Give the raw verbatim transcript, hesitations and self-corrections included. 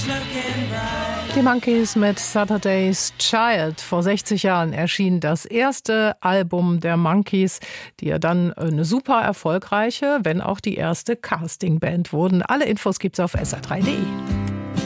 Die Monkees mit Saturday's Child. Vor sechzig Jahren erschien das erste Album der Monkees, die ja dann eine super erfolgreiche, wenn auch die erste Castingband wurden. Alle Infos gibt's auf s r drei punkt d e.